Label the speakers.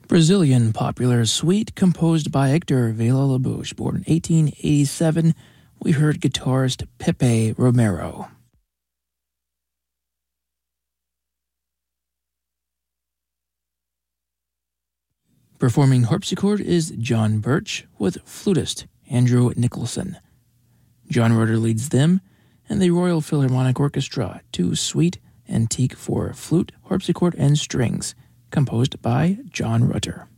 Speaker 1: Brazilian popular suite composed by Hector Villa-Lobos, born in 1887. We heard guitarist Pepe Romero. Performing harpsichord is John Birch with flutist Andrew Nicholson. John Rutter leads them, and the Royal Philharmonic Orchestra to Suite Antique for flute, harpsichord, and strings, composed by John Rutter.